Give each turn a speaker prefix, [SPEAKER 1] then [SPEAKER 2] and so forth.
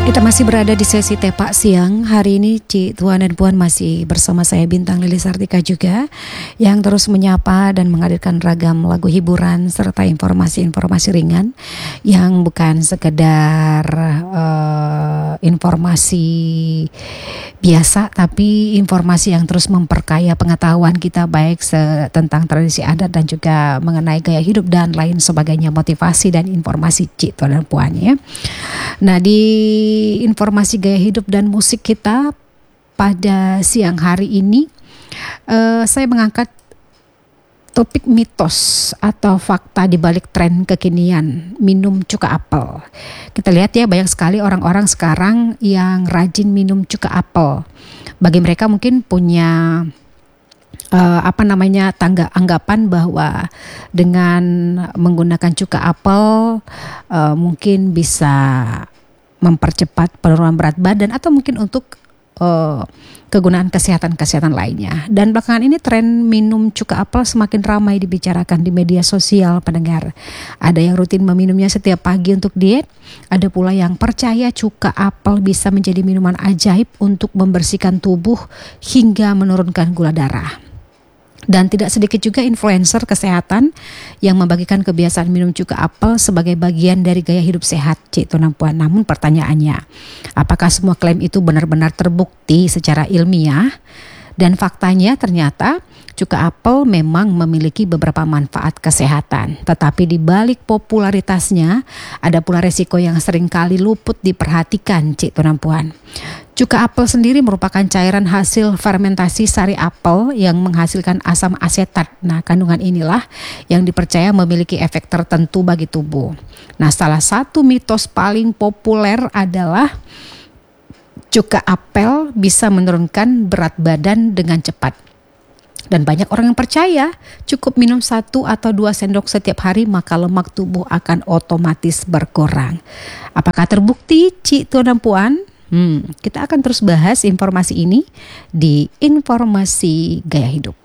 [SPEAKER 1] Kita masih berada di sesi Tepak Siang. Hari ini Cik Tuan dan Puan masih bersama saya Bintang Lili Sartika juga, yang terus menyapa dan menghadirkan ragam lagu hiburan serta informasi-informasi ringan yang bukan sekedar informasi biasa, tapi informasi yang terus memperkaya pengetahuan kita, baik tentang tradisi adat dan juga mengenai gaya hidup dan lain sebagainya, motivasi dan informasi Cik Tuan dan Puan ya. Nah, di informasi gaya hidup dan musik kita pada siang hari ini, saya mengangkat topik mitos atau fakta di balik tren kekinian minum cuka apel. Kita lihat ya, banyak sekali orang-orang sekarang yang rajin minum cuka apel. Bagi mereka mungkin punya anggapan bahwa dengan menggunakan cuka apel mungkin bisa mempercepat penurunan berat badan atau mungkin untuk kegunaan kesehatan lainnya. Dan belakangan ini tren minum cuka apel semakin ramai dibicarakan di media sosial, pendengar. Ada yang rutin meminumnya setiap pagi untuk diet, ada pula yang percaya cuka apel bisa menjadi minuman ajaib untuk membersihkan tubuh hingga menurunkan gula darah. Dan tidak sedikit juga influencer kesehatan yang membagikan kebiasaan minum cuka apel sebagai bagian dari gaya hidup sehat, Cik Tuan Puan. Namun pertanyaannya, apakah semua klaim itu benar-benar terbukti secara ilmiah? Dan faktanya ternyata cuka apel memang memiliki beberapa manfaat kesehatan. Tetapi di balik popularitasnya ada pula resiko yang seringkali luput diperhatikan, Cik Tuan Puan. Cuka apel sendiri merupakan cairan hasil fermentasi sari apel yang menghasilkan asam asetat. Nah, kandungan inilah yang dipercaya memiliki efek tertentu bagi tubuh. Nah, salah satu mitos paling populer adalah cuka apel bisa menurunkan berat badan dengan cepat. Dan banyak orang yang percaya cukup minum 1 atau 2 sendok setiap hari maka lemak tubuh akan otomatis berkurang. Apakah terbukti, Cik Tuan dan Puan? Kita akan terus bahas informasi ini di Informasi Gaya Hidup.